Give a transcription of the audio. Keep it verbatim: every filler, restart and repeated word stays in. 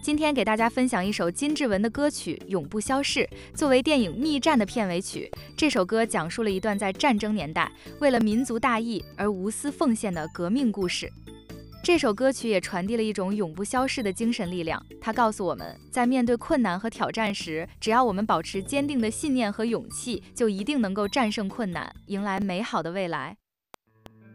今天给大家分享一首金志文的歌曲《永不消逝》，作为电影《逆战》的片尾曲。这首歌讲述了一段在战争年代为了民族大义而无私奉献的革命故事。这首歌曲也传递了一种永不消逝的精神力量，它告诉我们，在面对困难和挑战时，只要我们保持坚定的信念和勇气，就一定能够战胜困难，迎来美好的未来。